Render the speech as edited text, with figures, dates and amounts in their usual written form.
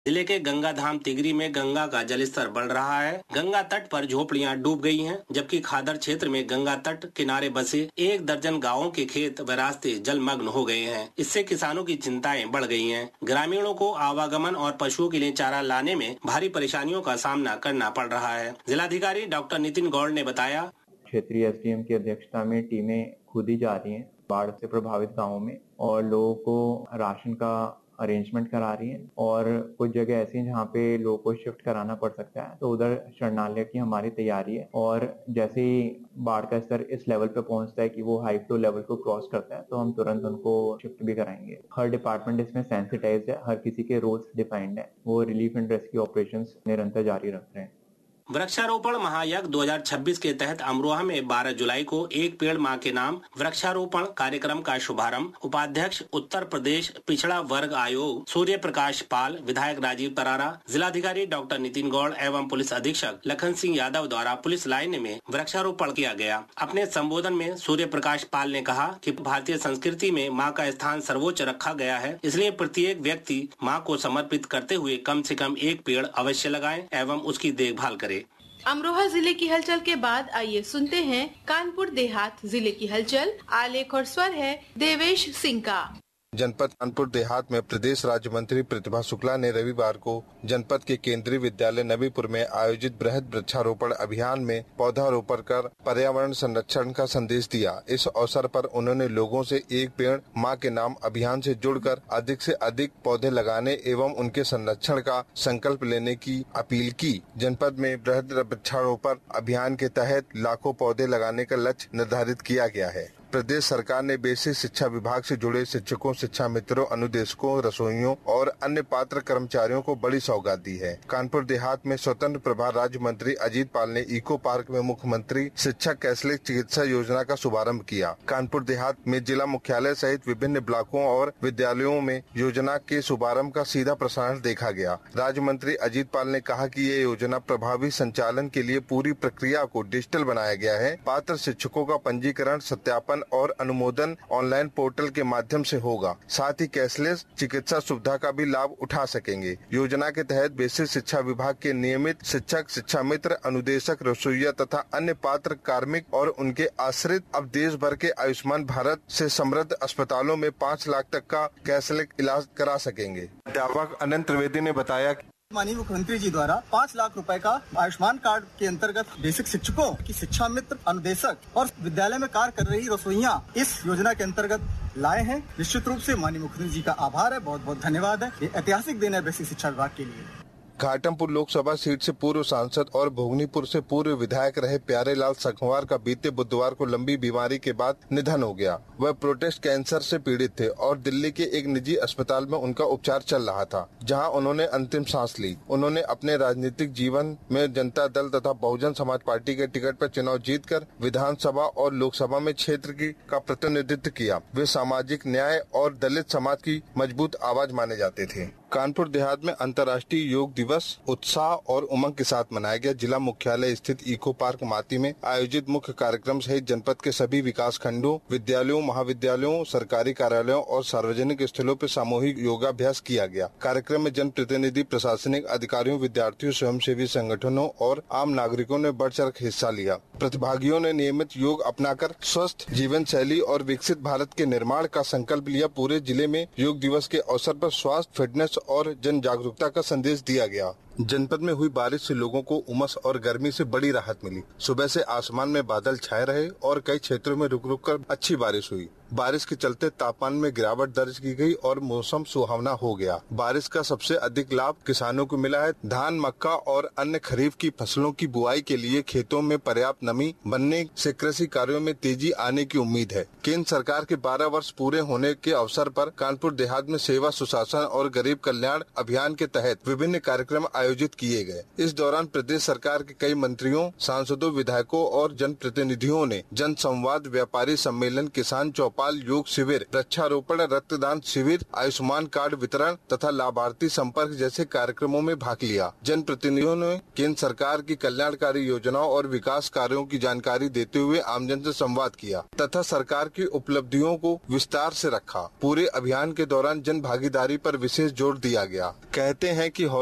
जिले के गंगा धाम तिगरी में गंगा का जलस्तर बढ़ रहा है। गंगा तट पर झोपड़ियां डूब गई हैं, जबकि खादर क्षेत्र में गंगा तट किनारे बसे 1 दर्जन गांवों के खेत व रास्ते जलमग्न हो गए हैं। इससे किसानों की चिंताएं बढ़ गई हैं। ग्रामीणों को आवागमन और पशुओं के लिए चारा लाने में भारी परेशानियों का सामना करना पड़ रहा है। जिलाधिकारी डॉक्टर नितिन गौड़ ने बताया, क्षेत्रीय एसडीएम की अध्यक्षता में टीमें खुदी जा रही हैं बाढ़ से प्रभावित गांवों में और लोगों को राशन का अरेंजमेंट करा रही हैं और कुछ जगह ऐसी हैं जहाँ पे लोगों को शिफ्ट कराना पड़ सकता है, तो उधर शरणालय की हमारी तैयारी है। और जैसे ही बाढ़ का स्तर इस लेवल पे पहुंचता है कि वो हाई फ्लो लेवल को क्रॉस करता है, तो हम तुरंत उनको शिफ्ट भी कराएंगे। हर डिपार्टमेंट इसमें सेंसिटाइज्ड है, हर किसी के रोल्स डिफाइंड है, वो रिलीफ एंड रेस्क्यू ऑपरेशंस निरंतर जारी रख रहे हैं। वृक्षारोपण महायज्ञ 2026 के तहत अमरोहा में 12 जुलाई को एक पेड़ मां के नाम वृक्षारोपण कार्यक्रम का शुभारंभ उपाध्यक्ष उत्तर प्रदेश पिछड़ा वर्ग आयोग सूर्य प्रकाश पाल, विधायक राजीव तरारा, जिलाधिकारी डॉक्टर नितिन गौड़ एवं पुलिस अधीक्षक लखन सिंह यादव द्वारा पुलिस लाइन में वृक्षारोपण किया गया। अपने संबोधन में सूर्य प्रकाश पाल ने कहा कि भारतीय संस्कृति में माँ का स्थान सर्वोच्च रखा गया है, इसलिए प्रत्येक व्यक्ति माँ को समर्पित करते हुए कम से कम एक पेड़ अवश्य लगाए एवं उसकी देखभाल करे। अमरोहा जिले की हलचल के बाद आइए सुनते हैं कानपुर देहात जिले की हलचल। आलेख और स्वर है देवेश सिंह का। जनपद कानपुर देहात में प्रदेश राज्य मंत्री प्रतिभा शुक्ला ने रविवार को जनपद के केंद्रीय विद्यालय नवीपुर में आयोजित बृहद वृक्षारोपण अभियान में पौधारोपण कर पर्यावरण संरक्षण का संदेश दिया। इस अवसर पर उन्होंने लोगों से एक पेड़ मां के नाम अभियान से जुड़कर अधिक से अधिक पौधे लगाने एवं उनके संरक्षण का संकल्प लेने की अपील की। जनपद में बृहद वृक्षारोपण अभियान के तहत लाखों पौधे लगाने का लक्ष्य निर्धारित किया गया है। प्रदेश सरकार ने बेसिक शिक्षा विभाग से जुड़े शिक्षकों, शिक्षा मित्रों, अनुदेशकों, रसोइयों और अन्य पात्र कर्मचारियों को बड़ी सौगात दी है। कानपुर देहात में स्वतंत्र प्रभार राज्य मंत्री अजीत पाल ने इको पार्क में मुख्यमंत्री शिक्षक कैशलेस चिकित्सा योजना का शुभारंभ किया। कानपुर देहात में जिला मुख्यालय सहित विभिन्न ब्लॉकों और विद्यालयों में योजना के शुभारंभ का सीधा प्रसारण देखा गया। राज्य मंत्री अजीत पाल ने कहा कि ये योजना प्रभावी संचालन के लिए पूरी प्रक्रिया को डिजिटल बनाया गया है। पात्र शिक्षकों का पंजीकरण, सत्यापन और अनुमोदन ऑनलाइन पोर्टल के माध्यम से होगा। साथ ही कैशलेस चिकित्सा सुविधा का भी लाभ उठा सकेंगे। योजना के तहत बेसिक शिक्षा विभाग के नियमित शिक्षक, शिक्षा मित्र, अनुदेशक, रसोइया तथा अन्य पात्र कार्मिक और उनके आश्रित अब देश भर के आयुष्मान भारत से समृद्ध अस्पतालों में 5 लाख तक का कैशलेस इलाज करा सकेंगे। अध्यापक अनंत त्रिवेदी ने बताया, माननीय मुख्यमंत्री जी द्वारा 5 लाख रुपए का आयुष्मान कार्ड के अंतर्गत बेसिक शिक्षकों की शिक्षा मित्र, अनुदेशक और विद्यालय में कार्य कर रही रसोइयां इस योजना के अंतर्गत लाए हैं। निश्चित रूप से माननीय मुख्यमंत्री जी का आभार है, बहुत बहुत धन्यवाद है। ये ऐतिहासिक दिन है बेसिक शिक्षा विभाग के लिए। घाटमपुर लोकसभा सीट से पूर्व सांसद और भोगनीपुर से पूर्व विधायक रहे प्यारेलाल सखवार का बीते बुधवार को लंबी बीमारी के बाद निधन हो गया। वह प्रोस्टेट कैंसर से पीड़ित थे और दिल्ली के एक निजी अस्पताल में उनका उपचार चल रहा था, जहां उन्होंने अंतिम सांस ली। उन्होंने अपने राजनीतिक जीवन में जनता दल तथा बहुजन समाज पार्टी के टिकट पर चुनाव जीतकर विधानसभा और लोकसभा में क्षेत्र का प्रतिनिधित्व किया। वे सामाजिक न्याय और दलित समाज की मजबूत आवाज माने जाते थे। कानपुर देहात में अंतर्राष्ट्रीय योग दिवस उत्साह और उमंग के साथ मनाया गया। जिला मुख्यालय स्थित इको पार्क माती में आयोजित मुख्य कार्यक्रम सहित जनपद के सभी विकास खंडों, विद्यालयों, महाविद्यालयों, सरकारी कार्यालयों और सार्वजनिक स्थलों पर सामूहिक योगाभ्यास किया गया। कार्यक्रम में जनप्रतिनिधि, प्रशासनिक अधिकारियों, विद्यार्थियों, स्वयंसेवी संगठनों और आम नागरिकों ने बढ़ चढ़ हिस्सा लिया। प्रतिभागियों ने नियमित योग अपनाकर स्वस्थ जीवन शैली और विकसित भारत के निर्माण का संकल्प लिया। पूरे जिले में योग दिवस के अवसर पर स्वास्थ्य, फिटनेस और जन जागरूकता का संदेश दिया गया। जनपद में हुई बारिश से लोगों को उमस और गर्मी से बड़ी राहत मिली। सुबह से आसमान में बादल छाए रहे और कई क्षेत्रों में रुक रुक कर अच्छी बारिश हुई। बारिश के चलते तापमान में गिरावट दर्ज की गई और मौसम सुहावना हो गया। बारिश का सबसे अधिक लाभ किसानों को मिला है। धान, मक्का और अन्य खरीफ की फसलों की बुआई के लिए खेतों में पर्याप्त नमी बनने से कृषि कार्यों में तेजी आने की उम्मीद है। केंद्र सरकार के 12 वर्ष पूरे होने के अवसर पर कानपुर देहात में सेवा, सुशासन और गरीब कल्याण अभियान के तहत विभिन्न कार्यक्रम आयोजित किए गए। इस दौरान प्रदेश सरकार के कई मंत्रियों, सांसदों, विधायकों और जनप्रतिनिधियों ने जन संवाद, व्यापारी सम्मेलन, किसान चौपाल कपाल योग शिविर, वृक्षारोपण, रक्तदान शिविर, आयुष्मान कार्ड वितरण तथा लाभार्थी संपर्क जैसे कार्यक्रमों में भाग लिया। जनप्रतिनिधियों ने केंद्र सरकार की कल्याणकारी योजनाओं और विकास कार्यों की जानकारी देते हुए आमजन से संवाद किया तथा सरकार की उपलब्धियों को विस्तार से रखा। पूरे अभियान के दौरान जन भागीदारी पर विशेष जोर दिया गया। कहते हैं कि